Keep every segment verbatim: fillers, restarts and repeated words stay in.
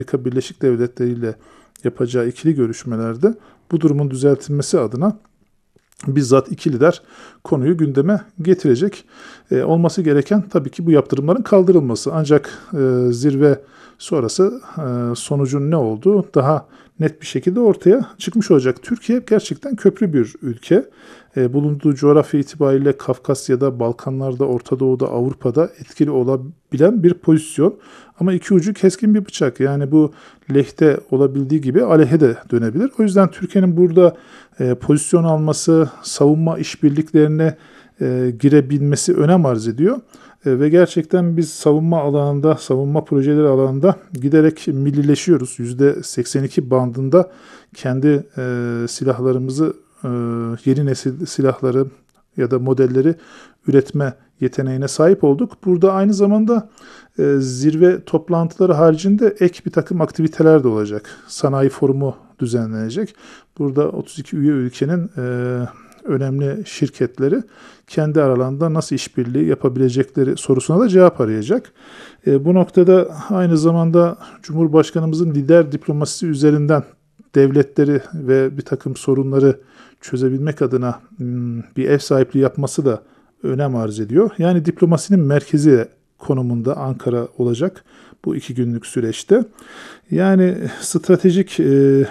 Amerika Birleşik Devletleri ile yapacağı ikili görüşmelerde bu durumun düzeltilmesi adına bizzat iki lider konuyu gündeme getirecek. E, olması gereken tabii ki bu yaptırımların kaldırılması. Ancak e, zirve sonrası e, sonucun ne olduğu daha net bir şekilde ortaya çıkmış olacak. Türkiye gerçekten köprü bir ülke. E, bulunduğu coğrafya itibariyle Kafkasya'da, Balkanlar'da, Orta Doğu'da, Avrupa'da etkili olabilen bir pozisyon. Ama iki ucu keskin bir bıçak. Yani bu lehte olabildiği gibi aleyhe de dönebilir. O yüzden Türkiye'nin burada e, pozisyon alması, savunma işbirliklerine e, girebilmesi önem arz ediyor. E, ve gerçekten biz savunma alanında, savunma projeleri alanında giderek millileşiyoruz. yüzde seksen iki bandında kendi e, silahlarımızı, e, yeni nesil silahları ya da modelleri üretme yeteneğine sahip olduk. Burada aynı zamanda e, zirve toplantıları haricinde ek bir takım aktiviteler de olacak. Sanayi forumu düzenlenecek. Burada otuz iki üye ülkenin e, önemli şirketleri kendi aralarında nasıl işbirliği yapabilecekleri sorusuna da cevap arayacak. E, bu noktada aynı zamanda Cumhurbaşkanımızın lider diplomasisi üzerinden devletleri ve bir takım sorunları çözebilmek adına bir ev sahipliği yapması da önem arz ediyor. Yani diplomasinin merkezi konumunda Ankara olacak bu iki günlük süreçte. Yani stratejik e,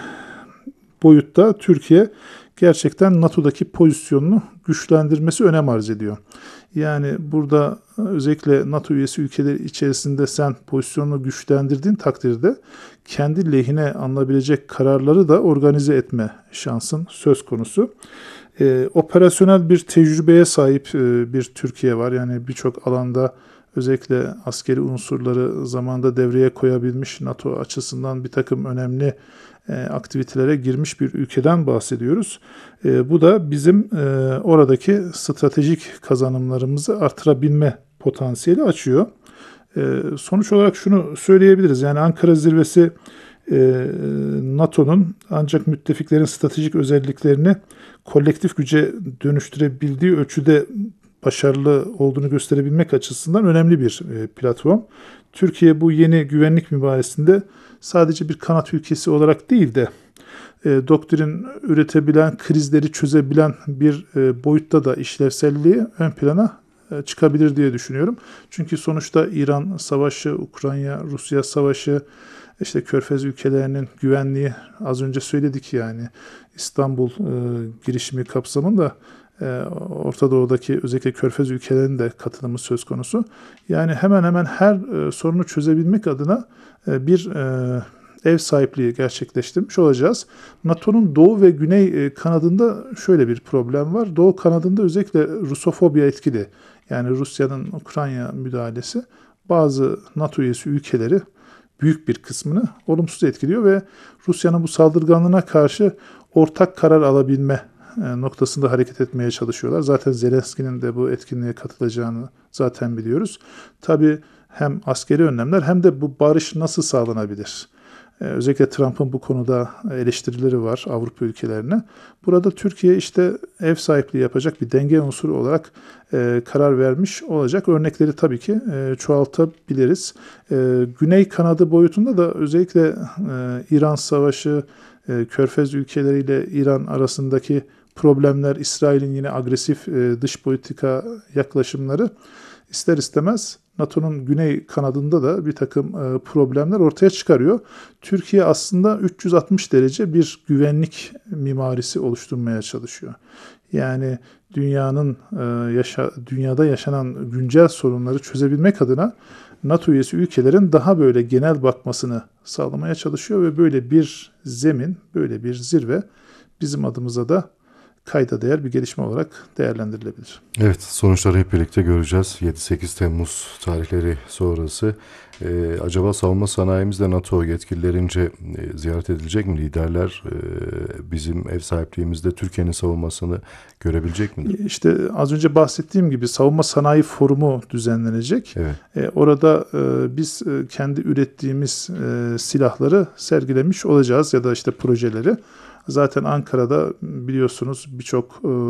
boyutta Türkiye gerçekten NATO'daki pozisyonunu güçlendirmesi önem arz ediyor. Yani burada özellikle NATO üyesi ülkeler içerisinde sen pozisyonunu güçlendirdiğin takdirde kendi lehine alınabilecek kararları da organize etme şansın söz konusu. Ee, operasyonel bir tecrübeye sahip e, bir Türkiye var. Yani birçok alanda özellikle askeri unsurları zamanında devreye koyabilmiş, NATO açısından bir takım önemli e, aktivitelere girmiş bir ülkeden bahsediyoruz. E, bu da bizim e, oradaki stratejik kazanımlarımızı artırabilme potansiyeli açıyor. E, sonuç olarak şunu söyleyebiliriz. Yani Ankara Zirvesi e, NATO'nun ancak müttefiklerin stratejik özelliklerini kolektif güce dönüştürebildiği ölçüde başarılı olduğunu gösterebilmek açısından önemli bir platform. Türkiye bu yeni güvenlik mimarisinde sadece bir kanat ülkesi olarak değil de e, doktrin üretebilen, krizleri çözebilen bir e, boyutta da işlevselliği ön plana e, çıkabilir diye düşünüyorum. Çünkü sonuçta İran savaşı, Ukrayna, Rusya savaşı, işte Körfez ülkelerinin güvenliği az önce söyledik yani İstanbul e, girişimi kapsamında e, Orta Doğu'daki özellikle Körfez ülkelerinin de katılımı söz konusu. Yani hemen hemen her e, sorunu çözebilmek adına e, bir e, ev sahipliği gerçekleştirmiş olacağız. NATO'nun doğu ve güney e, kanadında şöyle bir problem var. Doğu kanadında özellikle Rusofobya etkili. Yani Rusya'nın Ukrayna müdahalesi bazı NATO üyesi ülkeleri büyük bir kısmını olumsuz etkiliyor ve Rusya'nın bu saldırganlığına karşı ortak karar alabilme noktasında hareket etmeye çalışıyorlar. Zaten Zelenski'nin de bu etkinliğe katılacağını zaten biliyoruz. Tabii hem askeri önlemler hem de bu barış nasıl sağlanabilir? Özellikle Trump'ın bu konuda eleştirileri var Avrupa ülkelerine. Burada Türkiye işte ev sahipliği yapacak bir denge unsuru olarak e, karar vermiş olacak. Örnekleri tabii ki e, çoğaltabiliriz. E, Güney kanadı boyutunda da özellikle e, İran Savaşı, e, Körfez ülkeleriyle İran arasındaki problemler, İsrail'in yine agresif e, dış politika yaklaşımları ister istemez NATO'nun güney kanadında da bir takım e, problemler ortaya çıkarıyor. Türkiye aslında üç yüz altmış derece bir güvenlik mimarisi oluşturmaya çalışıyor. Yani dünyanın e, yaşa, dünyada yaşanan güncel sorunları çözebilmek adına NATO üyesi ülkelerin daha böyle genel bakmasını sağlamaya çalışıyor ve böyle bir zemin, böyle bir zirve bizim adımıza da kayda değer bir gelişme olarak değerlendirilebilir. Evet, sonuçları hep birlikte göreceğiz. yedi sekiz Temmuz tarihleri sonrası. Ee, acaba savunma sanayimizde NATO yetkililerince e, ziyaret edilecek mi? Liderler e, bizim ev sahipliğimizde Türkiye'nin savunmasını görebilecek mi? İşte az önce bahsettiğim gibi savunma sanayi forumu düzenlenecek. Evet. E, orada e, biz e, kendi ürettiğimiz e, silahları sergilemiş olacağız ya da işte projeleri. Zaten Ankara'da biliyorsunuz birçok e,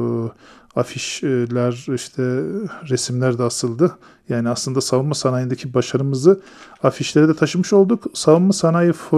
afişler, işte resimler de asıldı. Yani aslında savunma sanayindeki başarımızı afişlere de taşımış olduk. Savunma sanayi